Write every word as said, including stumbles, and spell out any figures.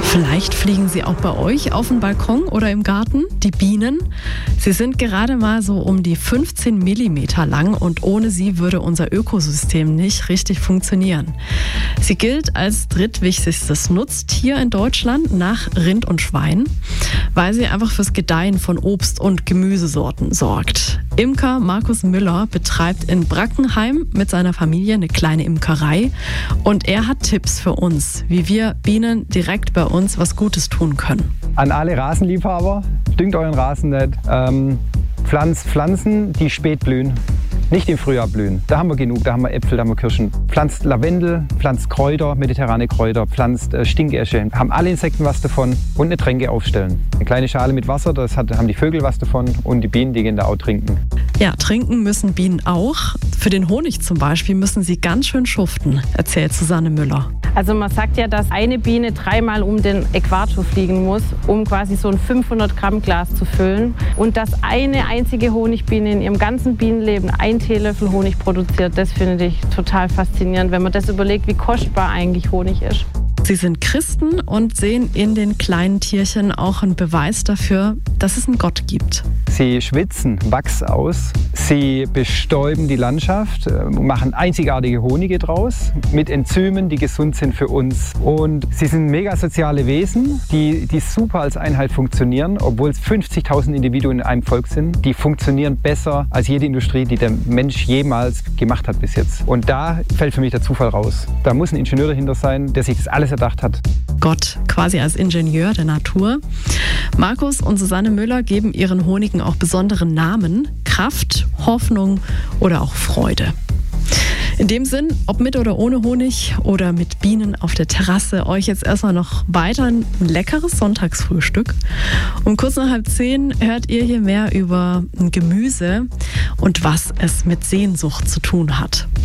Vielleicht fliegen sie auch bei euch auf dem Balkon oder im Garten, die Bienen. Sie sind gerade mal so um die fünfzehn Millimeter lang und ohne sie würde unser Ökosystem nicht richtig funktionieren. Sie gilt als drittwichtigstes Nutztier in Deutschland nach Rind und Schwein, weil sie einfach fürs Gedeihen von Obst- und Gemüsesorten sorgt. Imker Markus Müller betreibt in Brackenheim mit seiner Familie eine kleine Imkerei und er hat Tipps für uns, wie wir Bienen direkt bei uns was Gutes tun können. An alle Rasenliebhaber, düngt euren Rasen nicht, ähm, pflanzt Pflanzen, die spät blühen. Nicht im Frühjahr blühen. Da haben wir genug, da haben wir Äpfel, da haben wir Kirschen. Pflanzt Lavendel, pflanzt Kräuter, mediterrane Kräuter, pflanzt äh, Stinkesche. Haben alle Insekten was davon und eine Tränke aufstellen. Eine kleine Schale mit Wasser, das hat, haben die Vögel was davon und die Bienen, die gehen da auch trinken. Ja, trinken müssen Bienen auch. Für den Honig zum Beispiel müssen sie ganz schön schuften, erzählt Susanne Müller. Also man sagt ja, dass eine Biene dreimal um den Äquator fliegen muss, um quasi so ein fünfhundert Gramm Glas zu füllen. Und dass eine einzige Honigbiene in ihrem ganzen Bienenleben einen Teelöffel Honig produziert, das finde ich total faszinierend, wenn man das überlegt, wie kostbar eigentlich Honig ist. Sie sind Christen und sehen in den kleinen Tierchen auch einen Beweis dafür, dass es einen Gott gibt. Sie schwitzen Wachs aus, sie bestäuben die Landschaft, machen einzigartige Honige draus mit Enzymen, die gesund sind für uns. Und sie sind mega soziale Wesen, die, die super als Einheit funktionieren, obwohl es fünfzigtausend Individuen in einem Volk sind. Die funktionieren besser als jede Industrie, die der Mensch jemals gemacht hat bis jetzt. Und da fällt für mich der Zufall raus. Da muss ein Ingenieur dahinter sein, der sich das alles erdacht hat. Gott quasi als Ingenieur der Natur. Markus und Susanne Müller geben ihren Honigen auch besondere Namen: Kraft, Hoffnung oder auch Freude. In dem Sinn, ob mit oder ohne Honig oder mit Bienen auf der Terrasse, euch jetzt erstmal noch weiter ein leckeres Sonntagsfrühstück. Um kurz nach halb zehn hört ihr hier mehr über Gemüse und was es mit Sehnsucht zu tun hat.